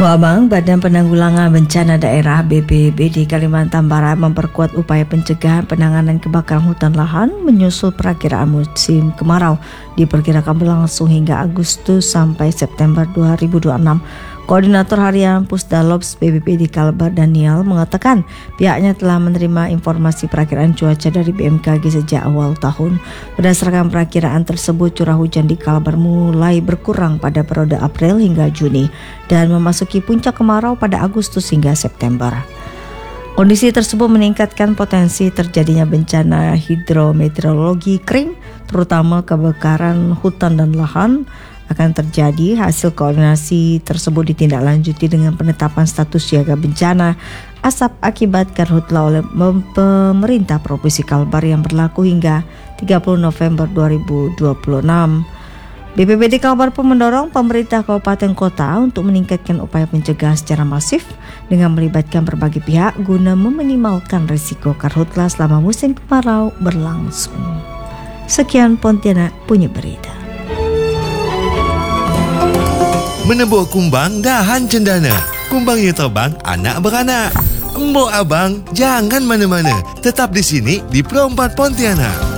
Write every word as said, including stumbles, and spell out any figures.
Abang, Badan Penanggulangan Bencana Daerah B P B D Kalimantan Barat memperkuat upaya pencegahan penanganan kebakaran hutan lahan menyusul perakiraan musim kemarau diperkirakan berlangsung hingga Agustus sampai September dua ribu dua puluh enam. Koordinator Harian Pusdalops B P B D Kalbar Daniel mengatakan pihaknya telah menerima informasi perakiraan cuaca dari B M K G sejak awal tahun. Berdasarkan perakiraan tersebut, curah hujan di Kalbar mulai berkurang pada periode April hingga Juni dan memasuki puncak kemarau pada Agustus hingga September. Kondisi tersebut meningkatkan potensi terjadinya bencana hidrometeorologi kering, terutama kebakaran hutan dan lahan akan terjadi. Hasil koordinasi tersebut ditindaklanjuti dengan penetapan status siaga bencana asap akibat karhutla oleh pemerintah Provinsi Kalbar yang berlaku hingga tiga puluh November dua ribu dua puluh enam. B P B D Kalbar pun mendorong pemerintah kabupaten kota untuk meningkatkan upaya pencegahan secara masif dengan melibatkan berbagai pihak guna meminimalkan risiko karhutla selama musim kemarau berlangsung. Sekian Pontianak punya berita. Menebuk kumbang dahan cendana, kumbangnya terbang anak beranak. Embok abang jangan mana-mana, tetap di sini di Pro empat Pontianak.